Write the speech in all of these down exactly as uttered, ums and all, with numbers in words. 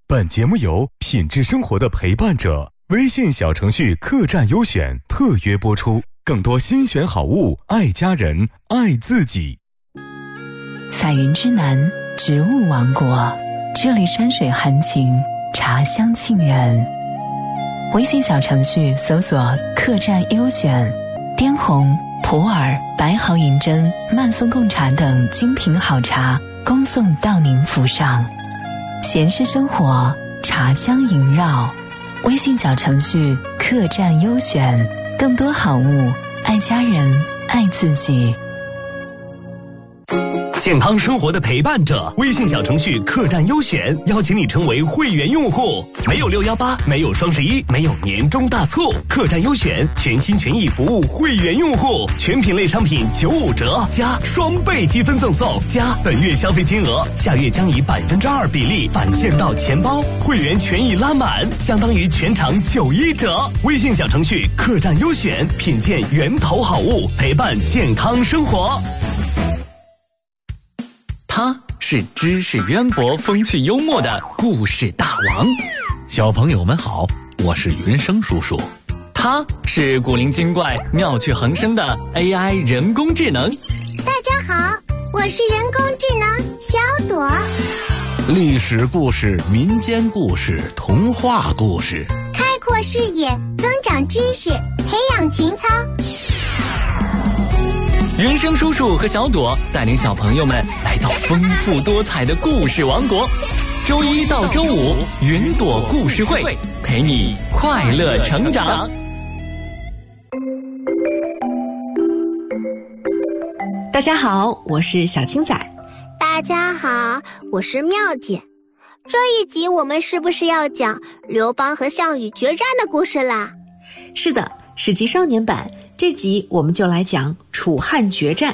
本节目由品质生活的陪伴者微信小程序客栈优选特约播出，更多新选好物，爱家人，爱自己。 彩云之南，植物王国，这里山水含情，茶香沁人。微信小程序搜索客栈优选，滇红、普洱、白毫银针、曼松贡茶等精品好茶恭送到您府上。闲适生活，茶香萦绕。微信小程序客栈优选，更多好物，爱家人，爱自己。 健康生活的陪伴者，微信小程序客栈优选邀请你成为会员用户，没有六一八，没有双十一，没有年终大促，客栈优选全心全意服务会员用户，全品类商品九五折加双倍积分赠送，加本月消费金额下月将以百分之二比例返现到钱包，会员权益拉满，相当于全场九一折。微信小程序客栈优选，品鉴源头好物，陪伴健康生活。 他是知识渊博、风趣幽默的故事大王。 小朋友们好，我是云生叔叔。 他是古灵精怪、妙趣横生的 A I 人工智能。 大家好，我是人工智能小朵。 历史故事、民间故事、童话故事， 开阔视野，增长知识，培养情操。 云生叔叔和小朵带领小朋友们来到丰富多彩的故事王国，周一到周五云朵故事会，陪你快乐成长。 大家好，我是小青仔。 大家好，我是妙姐。这一集我们是不是要讲刘邦和项羽决战的故事啦？ 是的，史记少年版，这集我们就来讲楚汉决战。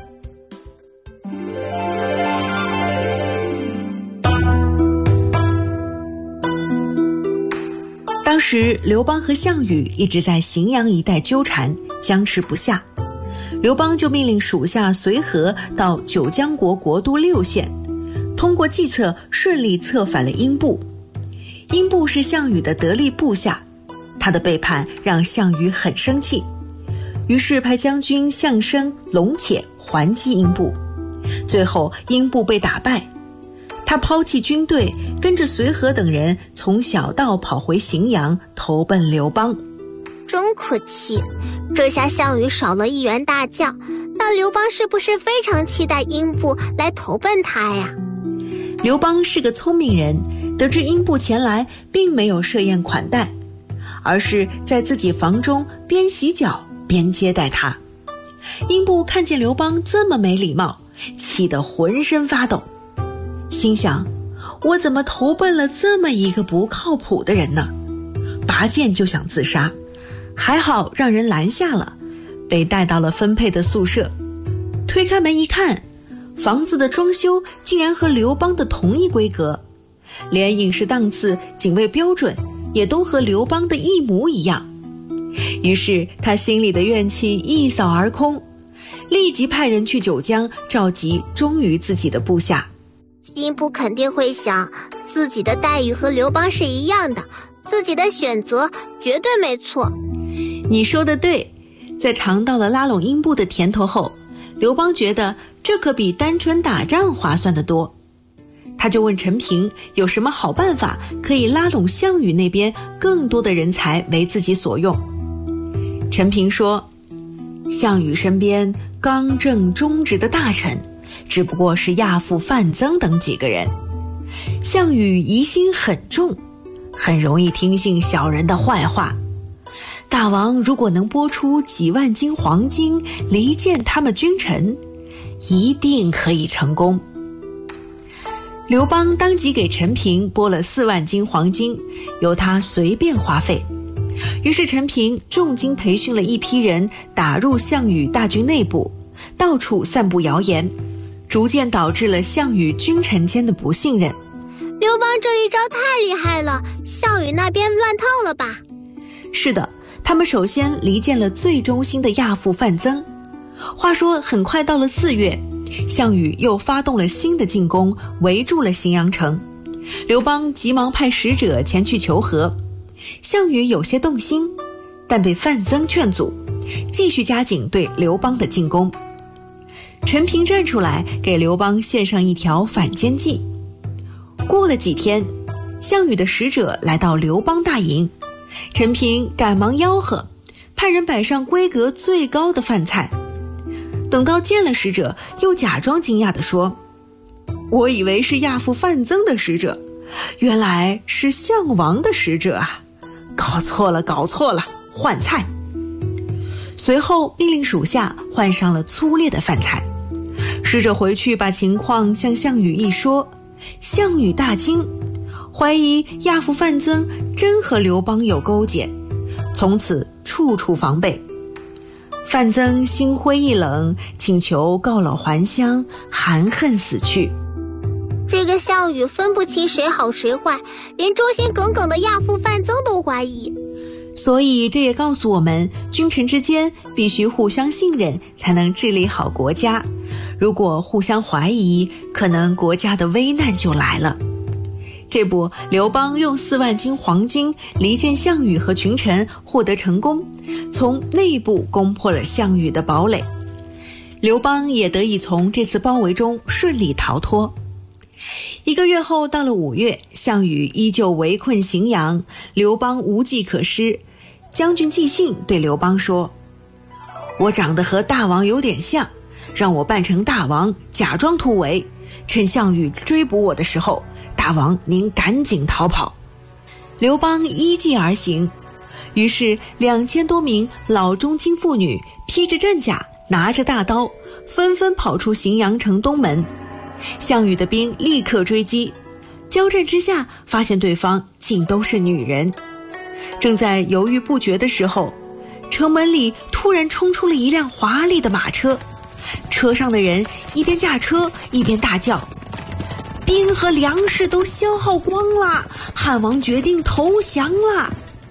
当时刘邦和项羽一直在荥阳一带纠缠，僵持不下。刘邦就命令属下随和到九江国国都六县，通过计策顺利策反了英布。英布是项羽的得力部下，他的背叛让项羽很生气，于是派将军项生、龙且还击英布。最后英布被打败，他抛弃军队，跟着随和等人从小道跑回荥阳，投奔刘邦。 真可气，这下项羽少了一员大将，那刘邦是不是非常期待英布来投奔他呀？ 刘邦是个聪明人，得知英布前来，并没有设宴款待，而是在自己房中边洗脚边接待他。英布看见刘邦这么没礼貌，气得浑身发抖，心想，我怎么投奔了这么一个不靠谱的人呢？拔剑就想自杀，还好让人拦下了，被带到了分配的宿舍。推开门一看，房子的装修竟然和刘邦的同一规格，连饮食档次、警卫标准也都和刘邦的一模一样。于是他心里的怨气一扫而空，立即派人去九江召集忠于自己的部下。 英布肯定会想，自己的待遇和刘邦是一样的，自己的选择绝对没错。 你说的对，在尝到了拉拢英布的甜头后，刘邦觉得这可比单纯打仗划算得多。他就问陈平有什么好办法可以拉拢项羽那边更多的人才为自己所用。陈平说，项羽身边刚正忠直的大臣只不过是亚父范增等几个人，项羽疑心很重，很容易听信小人的坏话。大王如果能拨出几万斤黄金离间他们君臣，一定可以成功。刘邦当即给陈平拨了四万斤黄金，由他随便花费。于是陈平重金培训了一批人，打入项羽大军内部，到处散布谣言，逐渐导致了项羽君臣间的不信任。 刘邦这一招太厉害了，项羽那边乱套了吧？ 是的，他们首先离间了最忠心的亚父范增。话说很快到了四月，项羽又发动了新的进攻，围住了荥阳城， 刘邦急忙派使者前去求和，项羽有些动心，但被范增劝阻，继续加紧对刘邦的进攻。陈平站出来给刘邦献上一条反间计。过了几天，项羽的使者来到刘邦大营，陈平赶忙吆喝，派人摆上规格最高的饭菜。等到见了使者，又假装惊讶地说：我以为是亚父范增的使者，原来是项王的使者啊！搞错了，搞错了，换菜。随后命令属下换上了粗劣的饭菜。使者回去把情况向项羽一说，项羽大惊，怀疑亚父范增真和刘邦有勾结，从此处处防备。范增心灰意冷，请求告老还乡，含恨死去。 这个项羽分不清谁好谁坏，连忠心耿耿的亚父范增都怀疑。 所以这也告诉我们，君臣之间必须互相信任，才能治理好国家。如果互相怀疑，可能国家的危难就来了。这不，刘邦用四万斤黄金离间项羽和群臣，获得成功，从内部攻破了项羽的堡垒。刘邦也得以从这次包围中顺利逃脱。一个月后，到了五月，项羽依旧围困荥阳，刘邦无计可施。将军纪信对刘邦说：我长得和大王有点像，让我扮成大王，假装突围，趁项羽追捕我的时候，大王您赶紧逃跑。刘邦依计而行，于是两千多名老中青妇女披着战甲，拿着大刀，纷纷跑出荥阳城东门。项羽的兵立刻追击，交战之下，发现对方竟都是女人。正在犹豫不决的时候，城门里突然冲出了一辆华丽的马车，车上的人一边驾车一边大叫：兵和粮食都消耗光了，汉王决定投降了。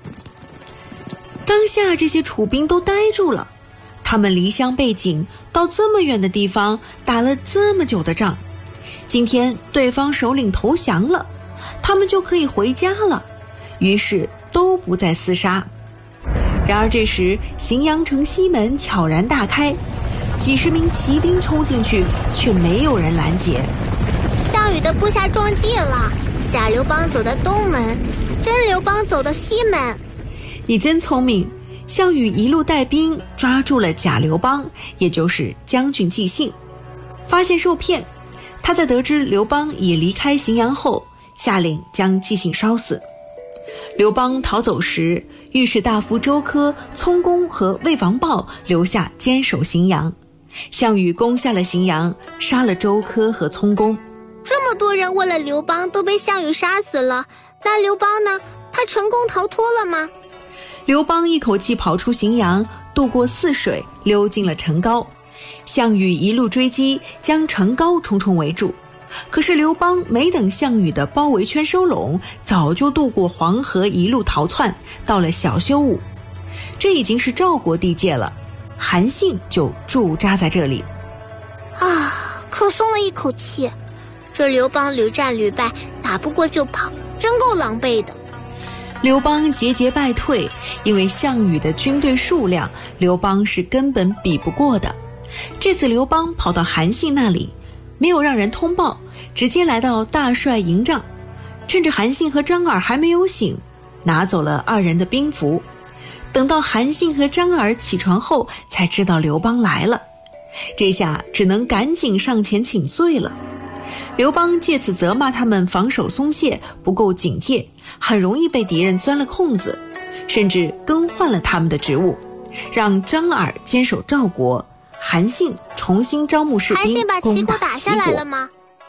当下这些楚兵都呆住了，他们离乡背井，到这么远的地方打了这么久的仗，今天对方首领投降了，他们就可以回家了，于是都不再厮杀。然而这时荥阳城西门悄然大开，几十名骑兵冲进去，却没有人拦截。 项羽的部下撞见了，假刘邦走的东门，真刘邦走的西门。 你真聪明，项羽一路带兵抓住了假刘邦，也就是将军纪信。发现受骗，他在得知刘邦已离开荥阳后，下令将纪信烧死。刘邦逃走时，御史大夫周柯、聪公和魏王豹留下坚守荥阳。项羽攻下了荥阳，杀了周柯和聪公。 这么多人为了刘邦都被项羽杀死了，那刘邦呢？他成功逃脱了吗？ 刘邦一口气跑出荥阳，渡过泗水，溜进了成皋。项羽一路追击，将成皋重重围住。可是刘邦没等项羽的包围圈收拢，早就渡过黄河，一路逃窜，到了小休武。这已经是赵国地界了，韩信就驻扎在这里。 啊，可松了一口气。这刘邦屡战屡败，打不过就跑，真够狼狈的。 刘邦节节败退，因为项羽的军队数量，刘邦是根本比不过的。这次刘邦跑到韩信那里，没有让人通报，直接来到大帅营帐，趁着韩信和张耳还没有醒，拿走了二人的兵符。等到韩信和张耳起床后，才知道刘邦来了，这下只能赶紧上前请罪了。刘邦借此责骂他们防守松懈，不够警戒，很容易被敌人钻了空子，甚至更换了他们的职务，让张耳坚守赵国，韩信重新招募士兵。 韩信把齐国打下来了吗？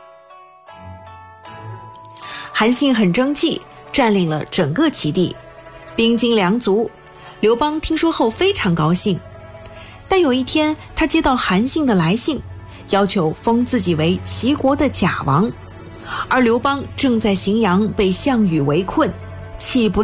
韩信很争气，占领了整个齐地，兵精粮足。刘邦听说后非常高兴，但有一天他接到韩信的来信，要求封自己为齐国的假王，而刘邦正在荥阳被项羽围困，气不